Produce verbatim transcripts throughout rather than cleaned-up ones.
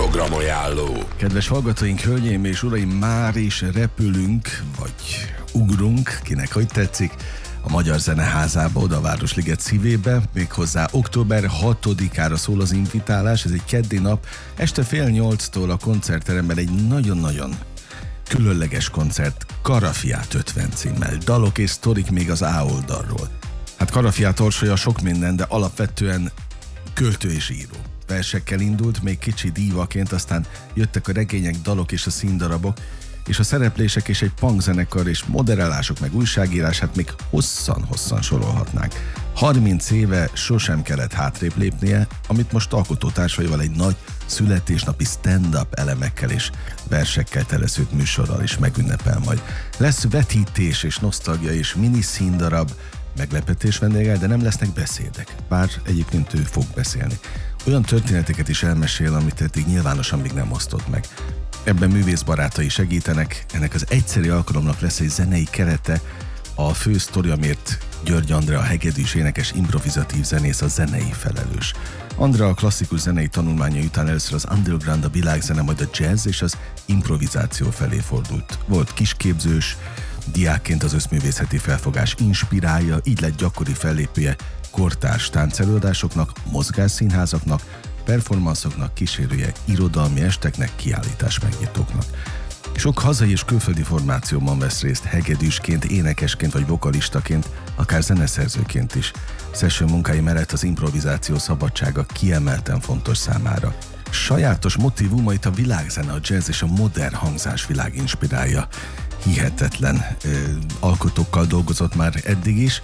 Programajánló. Kedves hallgatóink, hölgyeim és uraim, már is repülünk, vagy ugrunk, kinek hogy tetszik, a Magyar Zeneházába, oda a Városliget szívébe, méghozzá október hatodikára szól az invitálás, ez egy keddi nap, este fél nyolctól a koncertteremben egy nagyon-nagyon különleges koncert, Karafiát ötven címmel, dalok és sztorik még az A oldalról. Hát Karafiát orsolja sok minden, de alapvetően költő és író. Versekkel indult, még kicsi dívaként, aztán jöttek a regények, dalok és a színdarabok, és a szereplések és egy punkzenekar és moderálások, meg újságírás, hát még hosszan-hosszan sorolhatnánk. harminc éve sosem kellett hátrébb lépnie, amit most alkotótársaival egy nagy születésnapi stand-up elemekkel és versekkel teleszült műsorral is megünnepel majd. Lesz vetítés és nosztalgia és mini színdarab, meglepetés vendéggel, de nem lesznek beszédek, bár egyébként ő fog beszélni. Olyan történeteket is elmesél, amit eddig nyilvánosan még nem osztott meg. Ebben művészbarátai segítenek, ennek az egyszeri alkalomnak lesz egy zenei kerete, a fő sztori, amiért György Andrea, a hegedűs énekes improvizatív zenész, a zenei felelős. Andrea a klasszikus zenei tanulmányai után először az underground, a világzene, majd a jazz és az improvizáció felé fordult. Volt kisképzős, diákként az összművészeti felfogás inspirálja, így lett gyakori fellépője kortárs táncelőadásoknak, mozgásszínházaknak, performanszoknak, kísérője irodalmi esteknek, kiállítás megnyitóknak. Sok hazai és külföldi formációban vesz részt hegedűsként, énekesként vagy vokalistaként, akár zeneszerzőként is. Session munkái mellett az improvizáció szabadsága kiemelten fontos számára. Sajátos motívumait a világzene, a jazz és a modern hangzásvilág inspirálja. Hihetetlen ö, alkotókkal dolgozott már eddig is.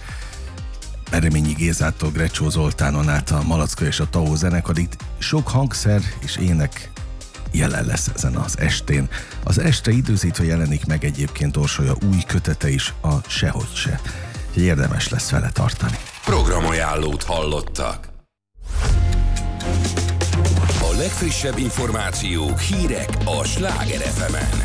Ereményi Gézától Grecsó Zoltánon át a Malacka és a Tahó zenekarig sok hangszer és ének jelen lesz ezen az estén. Az este időzítve jelenik meg egyébként Orsolya új kötete is, a Sehogy se. Érdemes lesz vele tartani. Programajánlót hallottak. A legfrissebb információk, hírek a Sláger ef emen.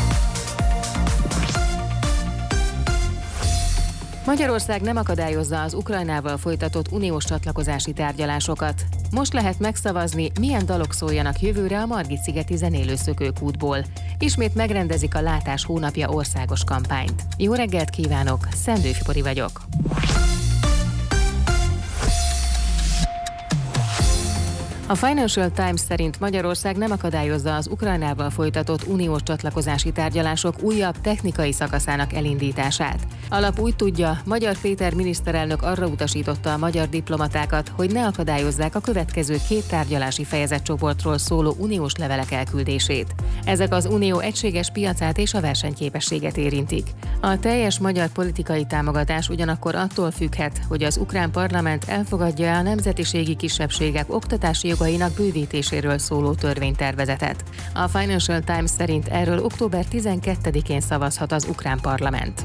Magyarország nem akadályozza az Ukrajnával folytatott uniós csatlakozási tárgyalásokat. Most lehet megszavazni, milyen dalok szóljanak jövőre a Margit-szigeti zenélőszökőkútból. Ismét megrendezik a Látás hónapja országos kampányt. Jó reggelt kívánok, Szendőfi Pori vagyok. A Financial Times szerint Magyarország nem akadályozza az Ukrajnával folytatott uniós csatlakozási tárgyalások újabb technikai szakaszának elindítását. Alap úgy tudja, Magyar Péter miniszterelnök arra utasította a magyar diplomatákat, hogy ne akadályozzák a következő két tárgyalási fejezetcsoportról szóló uniós levelek elküldését. Ezek az unió egységes piacát és a versenyképességet érintik. A teljes magyar politikai támogatás ugyanakkor attól függhet, hogy az ukrán parlament elfogadja a nemzetiségi kisebbségek oktatási jogainak bővítéséről szóló törvénytervezetet. A Financial Times szerint erről október tizenkettedikén szavazhat az ukrán parlament.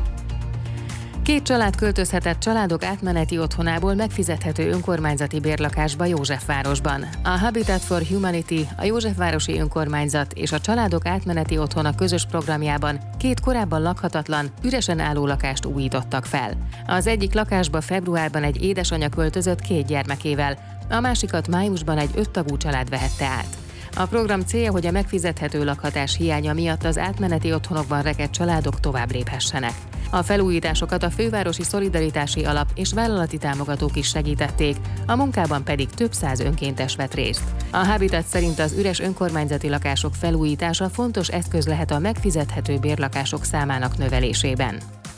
Két család költözhetett családok átmeneti otthonából megfizethető önkormányzati bérlakásba Józsefvárosban. A Habitat for Humanity, a Józsefvárosi Önkormányzat és a Családok Átmeneti Otthona közös programjában két korábban lakhatatlan, üresen álló lakást újítottak fel. Az egyik lakásba februárban egy édesanyja költözött két gyermekével, a másikat májusban egy öttagú család vehette át. A program célja, hogy a megfizethető lakhatás hiánya miatt az átmeneti otthonokban rekedt családok tovább léphessenek. A felújításokat a Fővárosi Szolidaritási Alap és vállalati támogatók is segítették, a munkában pedig több száz önkéntes vett részt. A Habitat szerint az üres önkormányzati lakások felújítása fontos eszköz lehet a megfizethető bérlakások számának növelésében.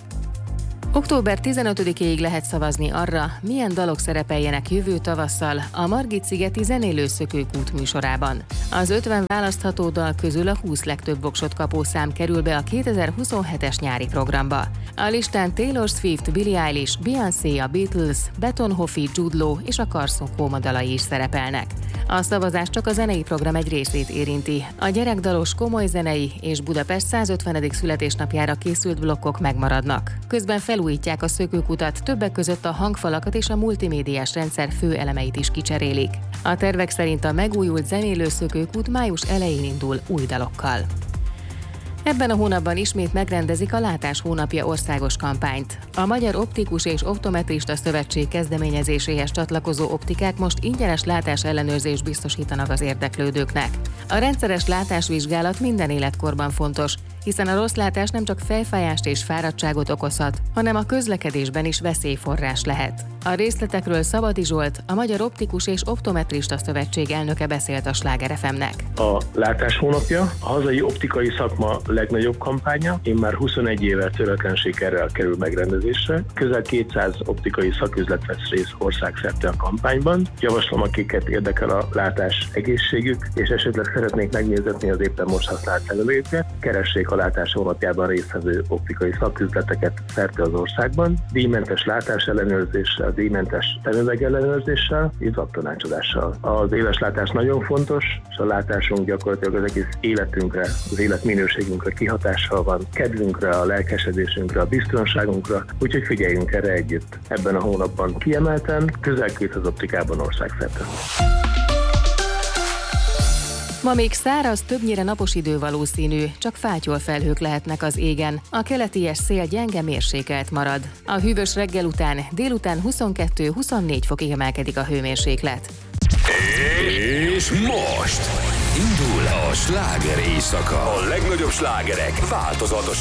október tizenötödikéig lehet szavazni arra, milyen dalok szerepeljenek jövő tavasszal a Margit-szigeti zenélőszökőkút műsorában. Az ötven választható dal közül a húsz legtöbb voksot kapó szám kerül be a kétezer-huszonhetes nyári programba. A listán Taylor Swift, Billie Eilish, Beyoncé, a Beatles, Betonhoffi, Jude Law és a Carson Koma dalai is szerepelnek. A szavazás csak a zenei program egy részét érinti. A gyerekdalos, komoly zenei és Budapest százötvenedik születésnapjára készült blokkok megmaradnak. Közben felújítják a szökőkutat, többek között a hangfalakat és a multimédiás rendszer fő elemeit is kicserélik. A tervek szerint a megújult zenélőszökőkút május elején indul új dalokkal. Ebben a hónapban ismét megrendezik a Látás hónapja országos kampányt. A Magyar Optikus és Optometrista Szövetség kezdeményezéséhez csatlakozó optikák most ingyenes látás ellenőrzést biztosítanak az érdeklődőknek. A rendszeres látásvizsgálat minden életkorban fontos, hiszen a rossz látás nem csak fejfájást és fáradtságot okozhat, hanem a közlekedésben is veszélyforrás lehet. A részletekről Szabadi Zsolt, a Magyar Optikus és Optometrista Szövetség elnöke beszélt a Sláger ef em-nek. A Látás hónapja a hazai optikai szakma legnagyobb kampánya, én már huszonegy éve töretlen sikerrel kerül megrendezésre. Közel kétszáz optikai szaküzlet vesz részt országszerte a kampányban. Javaslom, akiket érdekel a látás egészségük, és esetleg szeretnék megnézetni az éppen most használt szemüvegeket, keressék a Látás hónapjában résztvevő optikai szaküzleteket szerte az országban. Díjmentes látás ellenőrzéssel, díjmentes szemüveg ellenőrzéssel, és szaktanácsadással. Az éles látás nagyon fontos, és a látásunk gyakorlatilag az egész életünkre, az életminőségünkre kihatással van, kedvünkre, a lelkesedésünkre, a biztonságunkra, úgyhogy figyeljünk erre együtt. Ebben a hónapban kiemelten, közel kétszáz optikában országszerte. Ma még száraz, többnyire napos idő valószínű, csak fátyolfelhők lehetnek az égen. A keleties szél gyenge mérsékelt marad. A hűvös reggel után délután huszonkettő-huszonnégy fokig emelkedik a hőmérséklet. És most indul a sláger éjszaka. A legnagyobb slágerek változatosan